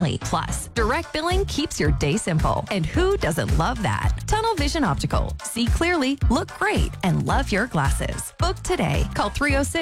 friendly. Plus, direct billing keeps your day simple. And who doesn't love that? Tunnel Vision Optical. See clearly, look great, and love your glasses. Book today. Call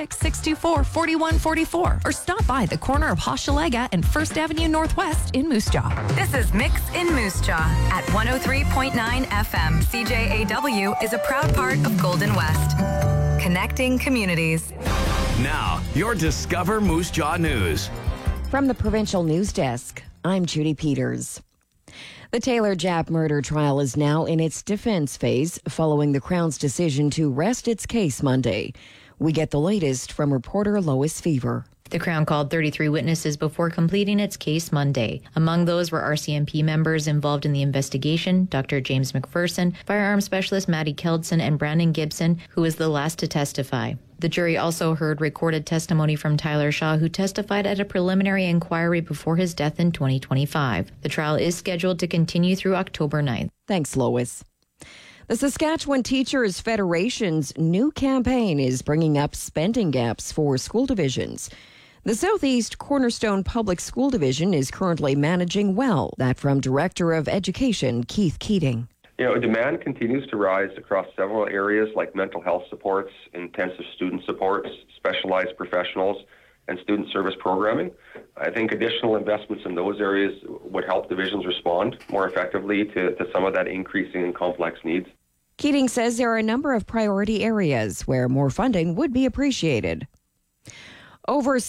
306-624-4144 or stop by the corner of Hochelaga and 1st Avenue Northwest in Moose Jaw. This is Mix in Moose Jaw at 103.9 FM. CJAW is a proud part of Golden West. Connecting communities. Now, your Discover Moose Jaw News. From the Provincial News Desk, I'm Judy Peters. The Taylor Japp murder trial is now in its defense phase following the Crown's decision to rest its case Monday. We get the latest from reporter Lois Fever. The Crown called 33 witnesses before completing its case Monday. Among those were RCMP members involved in the investigation, Dr. James McPherson, firearms specialist Maddie Keldson, and Brandon Gibson, who was the last to testify. The jury also heard recorded testimony from Tyler Shaw, who testified at a preliminary inquiry before his death in 2025. The trial is scheduled to continue through October 9th. Thanks, Lois. The Saskatchewan Teachers Federation's new campaign is bringing up spending gaps for school divisions. The Southeast Cornerstone Public School Division is currently managing well. That from Director of Education, Keith Keating. Demand continues to rise across several areas like mental health supports, intensive student supports, specialized professionals, and student service programming. I think additional investments in those areas would help divisions respond more effectively to some of that increasing and complex needs. Keating says there are a number of priority areas where more funding would be appreciated. Over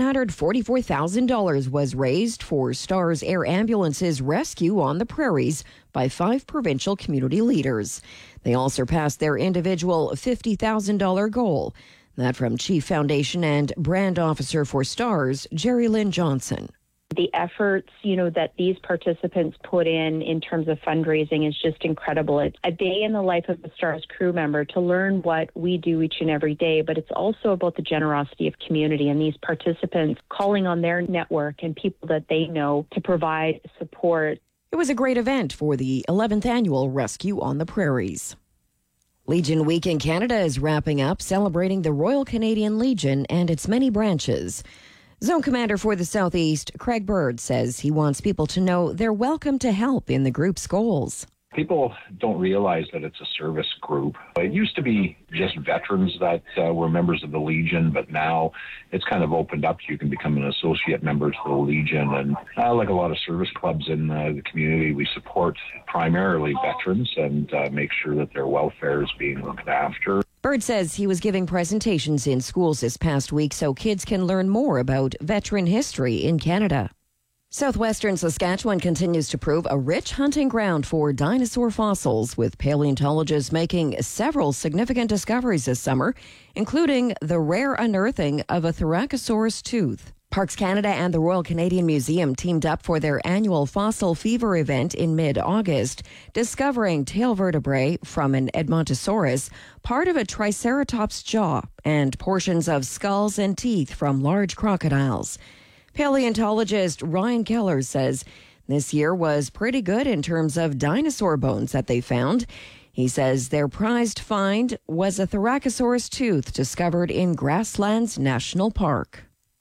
$744,000 was raised for Stars Air Ambulance's rescue on the prairies by 5 provincial community leaders. They all surpassed their individual $50,000 goal. That from Chief Foundation and Brand Officer for Stars, Jerry Lynn Johnson. The efforts, that these participants put in terms of fundraising is just incredible. It's a day in the life of a STARS crew member to learn what we do each and every day, but it's also about the generosity of community and these participants calling on their network and people that they know to provide support. It was a great event for the 11th annual Rescue on the Prairies. Legion Week in Canada is wrapping up, celebrating the Royal Canadian Legion and its many branches. Zone Commander for the Southeast, Craig Bird, says he wants people to know they're welcome to help in the group's goals. People don't realize that it's a service group. It used to be just veterans that were members of the Legion, but now it's kind of opened up. You can become an associate member to the Legion. And like a lot of service clubs in the community, we support primarily veterans and make sure that their welfare is being looked after. Bird says he was giving presentations in schools this past week so kids can learn more about veteran history in Canada. Southwestern Saskatchewan continues to prove a rich hunting ground for dinosaur fossils, with paleontologists making several significant discoveries this summer, including the rare unearthing of a Thoracosaurus tooth. Parks Canada and the Royal Canadian Museum teamed up for their annual Fossil Fever event in mid-August, discovering tail vertebrae from an Edmontosaurus, part of a Triceratops jaw, and portions of skulls and teeth from large crocodiles. Paleontologist Ryan Keller says this year was pretty good in terms of dinosaur bones that they found. He says their prized find was a Thoracosaurus tooth discovered in Grasslands National Park.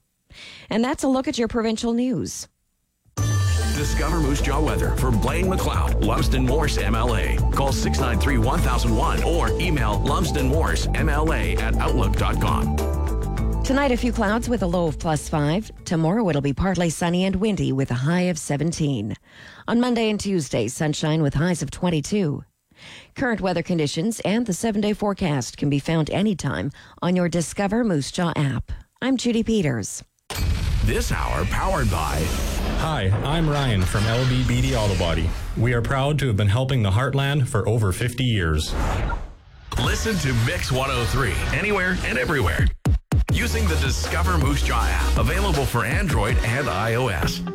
And that's a look at your provincial news. Discover Moose Jaw weather for Blaine McLeod, Lumsden Morse MLA. Call 693-1001 or email lumsdenmorsemla@outlook.com. Tonight, a few clouds with a low of +5. Tomorrow, it'll be partly sunny and windy with a high of 17. On Monday and Tuesday, sunshine with highs of 22. Current weather conditions and the 7-day forecast can be found anytime on your Discover Moose Jaw app. I'm Judy Peters. This hour powered by... Hi, I'm Ryan from LB Beatty Auto Body. We are proud to have been helping the Heartland for over 50 years. Listen to Mix 103 anywhere and everywhere using the Discover Moose Jaw app, available for Android and iOS.